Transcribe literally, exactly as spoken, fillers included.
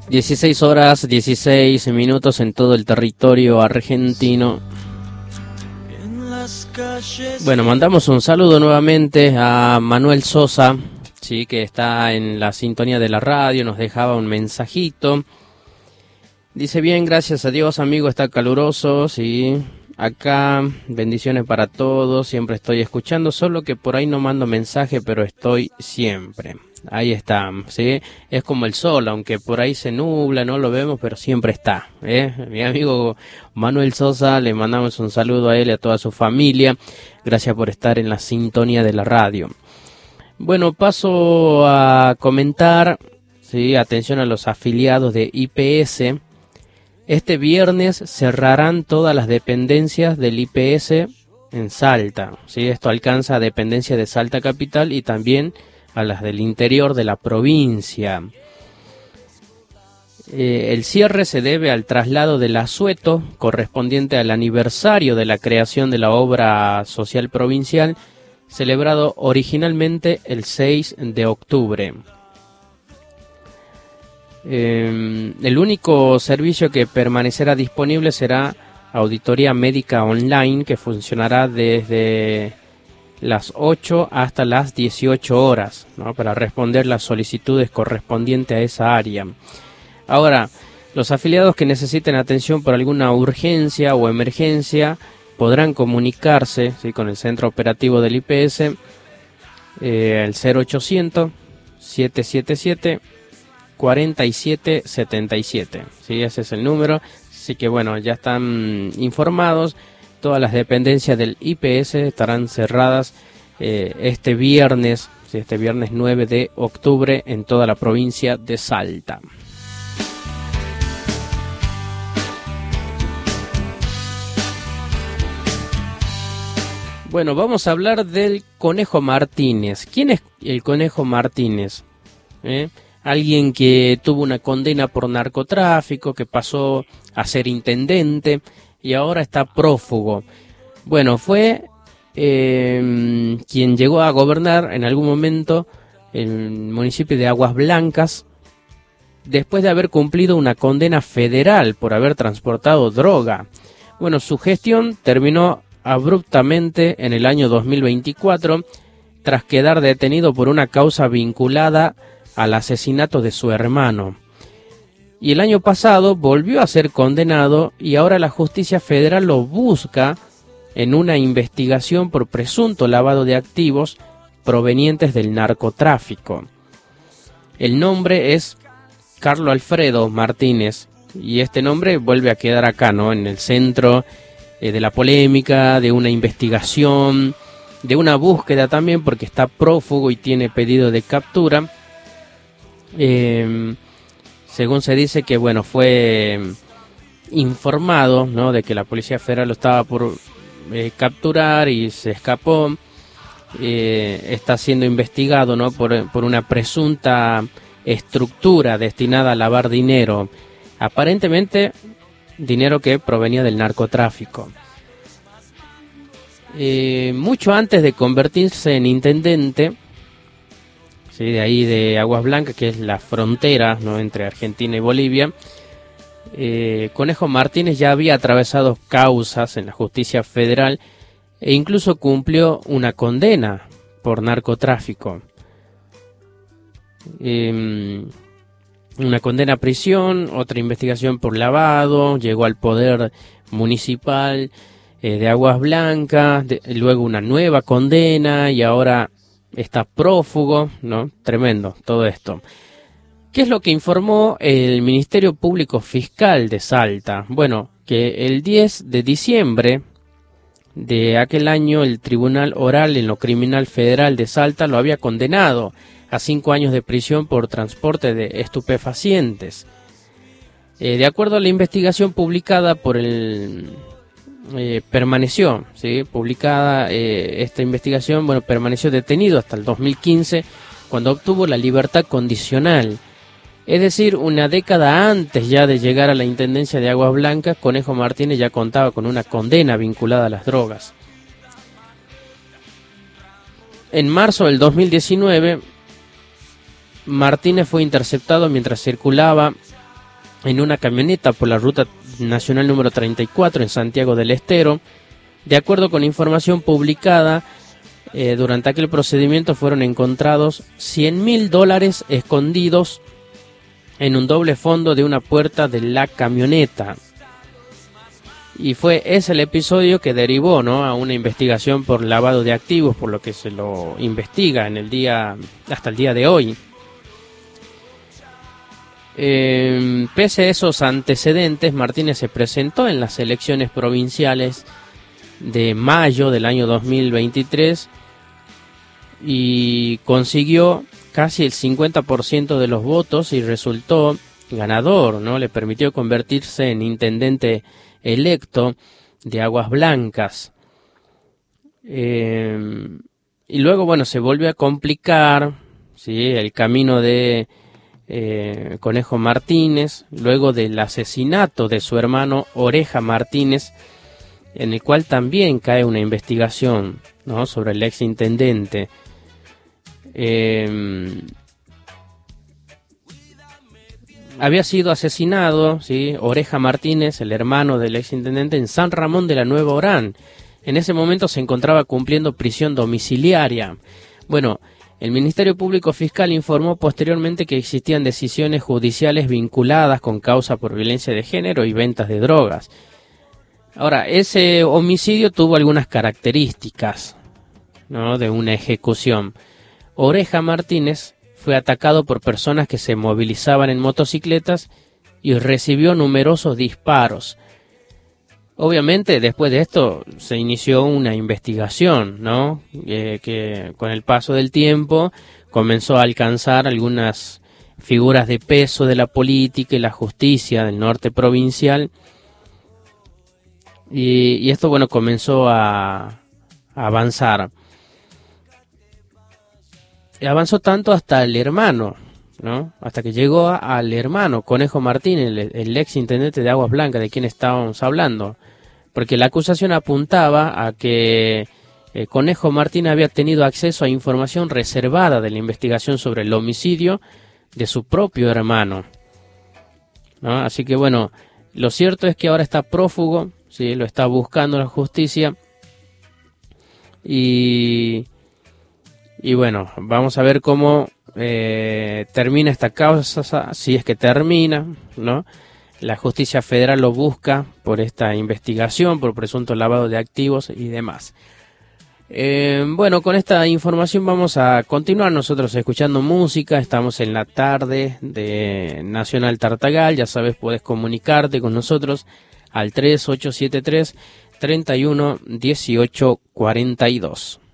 dieciséis horas, dieciséis minutos en todo el territorio argentino. Bueno, mandamos un saludo nuevamente a Manuel Sosa, sí, que está en la sintonía de la radio, nos dejaba un mensajito. Dice: bien, gracias a Dios, amigo, está caluroso, sí. Acá, bendiciones para todos, siempre estoy escuchando, solo que por ahí no mando mensaje, pero estoy siempre. Ahí está, ¿sí? Es como el sol, aunque por ahí se nubla, no lo vemos, pero siempre está, ¿eh? Mi amigo Manuel Sosa, le mandamos un saludo a él y a toda su familia. Gracias por estar en la sintonía de la radio. Bueno, paso a comentar, ¿sí? Atención a los afiliados de I P S. Este viernes cerrarán todas las dependencias del I P S en Salta, ¿sí? Esto alcanza a dependencias de Salta Capital y también a las del interior de la provincia. Eh, el cierre se debe al traslado del asueto correspondiente al aniversario de la creación de la obra social provincial, celebrado originalmente el seis de octubre. Eh, el único servicio que permanecerá disponible será auditoría médica online, que funcionará desde las ocho hasta las dieciocho horas, ¿no? Para responder las solicitudes correspondientes a esa área. Ahora, los afiliados que necesiten atención por alguna urgencia o emergencia podrán comunicarse, ¿sí? Con el centro operativo del I P S, eh, el cero ochocientos, siete siete siete, cuarenta y siete setenta y siete, ¿sí? Ese es el número. Así que bueno, ya están informados. Todas las dependencias del I P S estarán cerradas eh, este viernes, ¿sí? Este viernes nueve de octubre en toda la provincia de Salta. Bueno, vamos a hablar del Conejo Martínez. ¿Quién es el Conejo Martínez? ¿Eh? Alguien que tuvo una condena por narcotráfico, que pasó a ser intendente y ahora está prófugo. Bueno, fue eh, quien llegó a gobernar en algún momento el municipio de Aguas Blancas, después de haber cumplido una condena federal por haber transportado droga. Bueno, su gestión terminó abruptamente en el año dos mil veinticuatro, tras quedar detenido por una causa vinculada al asesinato de su hermano. Y el año pasado volvió a ser condenado y ahora la justicia federal lo busca en una investigación por presunto lavado de activos provenientes del narcotráfico. El nombre es Carlos Alfredo Martínez y este nombre vuelve a quedar acá, ¿no? En el centro eh, de la polémica, de una investigación, de una búsqueda también, porque está prófugo y tiene pedido de captura. Eh, según se dice que bueno, fue informado, ¿no? De que la Policía Federal lo estaba por eh, capturar y se escapó. Eh, está siendo investigado, ¿no? por, por una presunta estructura destinada a lavar dinero, aparentemente dinero que provenía del narcotráfico. Eh, mucho antes de convertirse en intendente, ¿sí? De ahí de Aguas Blancas, que es la frontera, ¿no? Entre Argentina y Bolivia, eh, Conejo Martínez ya había atravesado causas en la justicia federal e incluso cumplió una condena por narcotráfico. Eh, una condena a prisión, otra investigación por lavado, llegó al poder municipal eh, de Aguas Blancas, de, luego una nueva condena y ahora está prófugo, ¿no? Tremendo todo esto. ¿Qué es lo que informó el Ministerio Público Fiscal de Salta? Bueno, que el diez de diciembre de aquel año el Tribunal Oral en lo Criminal Federal de Salta lo había condenado a cinco años de prisión por transporte de estupefacientes. Eh, de acuerdo a la investigación publicada por el... Eh, permaneció, ¿sí? Publicada eh, esta investigación, bueno, permaneció detenido hasta el dos mil quince, cuando obtuvo la libertad condicional. Es decir, una década antes ya de llegar a la intendencia de Aguas Blancas, Conejo Martínez ya contaba con una condena vinculada a las drogas. En marzo del dos mil diecinueve, Martínez fue interceptado mientras circulaba en una camioneta por la ruta nacional número treinta y cuatro en Santiago del Estero. De acuerdo con información publicada, eh, durante aquel procedimiento fueron encontrados cien mil dólares escondidos en un doble fondo de una puerta de la camioneta. Y fue ese el episodio que derivó, ¿no?, a una investigación por lavado de activos, por lo que se lo investiga en el día, hasta el día de hoy. Eh, pese a esos antecedentes, Martínez se presentó en las elecciones provinciales de mayo del año dos mil veintitrés y consiguió casi el cincuenta por ciento de los votos y resultó ganador, ¿no? Le permitió convertirse en intendente electo de Aguas Blancas. Eh, y luego, bueno, se volvió a complicar, ¿sí?, el camino de eh, Conejo Martínez, luego del asesinato de su hermano Oreja Martínez, en el cual también cae una investigación, ¿no?, sobre el ex intendente. Eh, había sido asesinado, ¿sí?, Oreja Martínez, el hermano del ex intendente, en San Ramón de la Nueva Orán. En ese momento se encontraba cumpliendo prisión domiciliaria. Bueno, el Ministerio Público Fiscal informó posteriormente que existían decisiones judiciales vinculadas con causa por violencia de género y ventas de drogas. Ahora, ese homicidio tuvo algunas características, ¿no?, de una ejecución. Oreja Martínez fue atacado por personas que se movilizaban en motocicletas y recibió numerosos disparos. Obviamente, después de esto se inició una investigación, ¿no?, eh, que con el paso del tiempo comenzó a alcanzar algunas figuras de peso de la política y la justicia del norte provincial. Y, y esto, bueno, comenzó a, a avanzar. Avanzó tanto hasta el hermano, ¿no?, hasta que llegó a, al hermano Conejo Martínez, el, el ex intendente de Aguas Blancas, de quien estábamos hablando, porque la acusación apuntaba a que eh, Conejo Martínez había tenido acceso a información reservada de la investigación sobre el homicidio de su propio hermano, ¿no? Así que, bueno, lo cierto es que ahora está prófugo, ¿sí?, lo está buscando la justicia y... Y bueno, vamos a ver cómo eh, termina esta causa, si es que termina, ¿no? La justicia federal lo busca por esta investigación, por presunto lavado de activos y demás. Eh, bueno, con esta información vamos a continuar nosotros escuchando música. Estamos en la tarde de Nacional Tartagal. Ya sabes, puedes comunicarte con nosotros al tres ocho siete tres, treinta y uno, dieciocho cuarenta y dos.